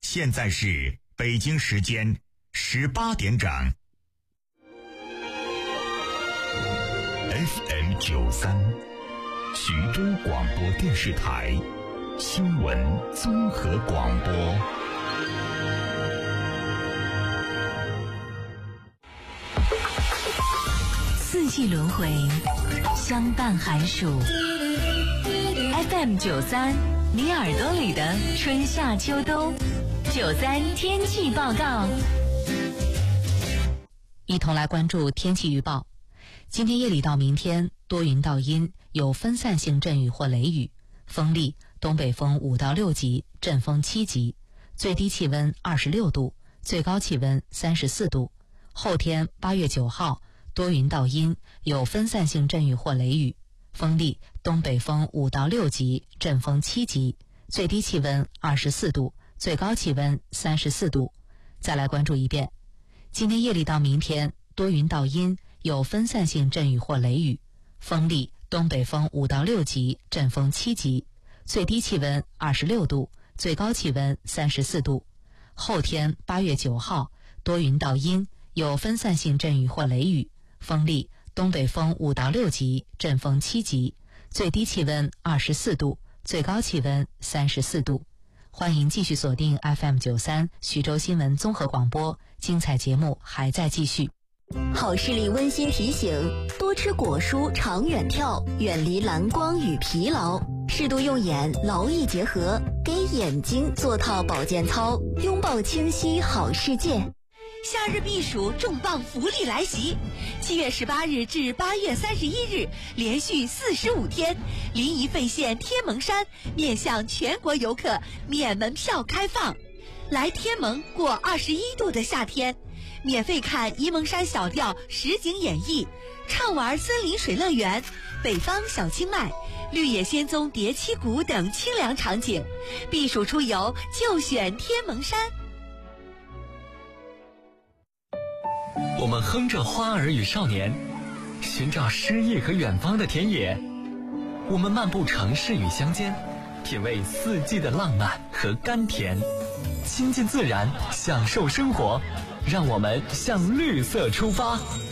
现在是北京时间18点整。FM93，徐州广播电视台新闻综合广播。 四季轮回，相伴寒暑。FM93，你耳朵里的春夏秋冬。93天气报告，一同来关注天气预报。今天夜里到明天，多云到阴，有分散性阵雨或雷雨，风力东北风5到6级，阵风7级，最低气温26度，最高气温34度。后天8月9号，多云到阴，有分散性阵雨或雷雨，风力东北风5到6级，阵风7级，最低气温24度，最高气温34度。再来关注一遍，今天夜里到明天，多云到阴，有分散性阵雨或雷雨，风力东北风5到6级，阵风7级，最低气温26度，最高气温34度。后天8月9号，多云到阴，有分散性阵雨或雷雨，风力东北风5到6级，阵风7级，最低气温24度，最高气温34度。欢迎继续锁定 FM93 徐州新闻综合广播，精彩节目还在继续。 好视力温馨提醒：多吃果蔬，长远眺，远离蓝光与疲劳，适度用眼，劳逸结合，给眼睛做套保健操，拥抱清晰好世界。 夏日避暑重磅福利来袭！7月18日至8月31日，连续45天，临沂费县天门山面向全国游客免门票开放。来天门过21度的夏天，免费看沂蒙山小调实景演绎，畅玩森林水乐园、北方小清迈、绿野仙踪叠七谷等清凉场景。避暑出游就选天门山。 我们哼着花儿与少年，寻找诗意和远方的田野。我们漫步城市与乡间，品味四季的浪漫和甘甜，亲近自然，享受生活。让我们向绿色出发。